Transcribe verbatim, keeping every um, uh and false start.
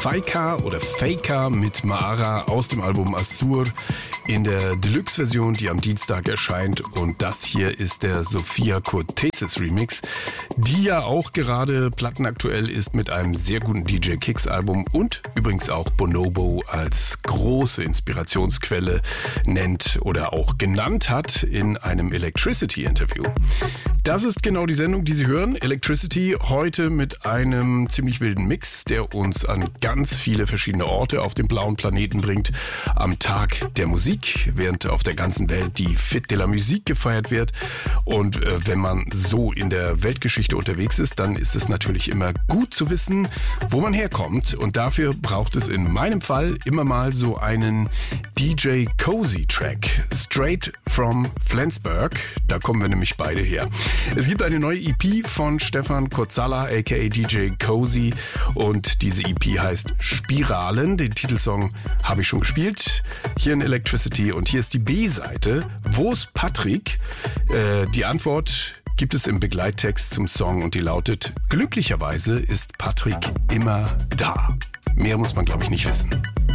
Faika oder Faker mit Maara aus dem Album Assur in der Deluxe-Version, die am Dienstag erscheint. Und das hier ist der Sophia Cortesis Remix, die ja auch gerade plattenaktuell ist mit einem sehr guten D J Kicks Album und übrigens auch Bonobo als große Inspirationsquelle nennt oder auch genannt hat in einem Electricity-Interview. Das ist genau die Sendung, die Sie hören. Electricity heute mit einem ziemlich wilden Mix, der uns an ganz viele verschiedene Orte auf dem blauen Planeten bringt. Am Tag der Musik, während auf der ganzen Welt die Fête de la Musique gefeiert wird. Und äh, wenn man so in der Weltgeschichte unterwegs ist, dann ist es natürlich immer gut zu wissen, wo man herkommt. Und dafür braucht es in meinem Fall immer mal so einen D J Cozy Track. Straight from Flensburg. Da kommen wir nämlich beide her. Es gibt eine neue E P von Stefan Kotzala, aka D J Cozy, und diese E P heißt Spiralen. Den Titelsong habe ich schon gespielt, hier in Electricity, und hier ist die B-Seite. Wo ist Patrick? Äh, die Antwort gibt es im Begleittext zum Song und die lautet: Glücklicherweise ist Patrick immer da. Mehr muss man, glaube ich, nicht wissen.